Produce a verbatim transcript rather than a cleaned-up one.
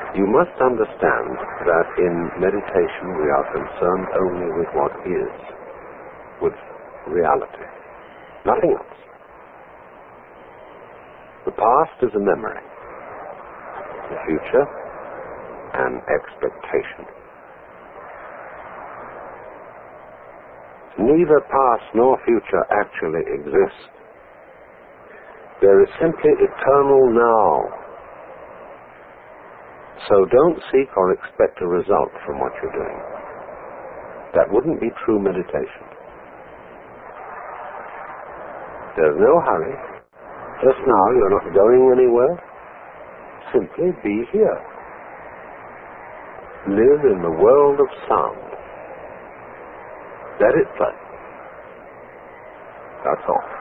You must understand that in meditation we are concerned only with what is, with reality, nothing else. The past is a memory, the future an expectation. Neither past nor future actually exist. There is simply eternal now. So don't seek or expect a result from what you're doing. That wouldn't be true meditation. There's no hurry. Just now you're not going anywhere. Simply be here. Live in the world of sound. Let it play. That's all.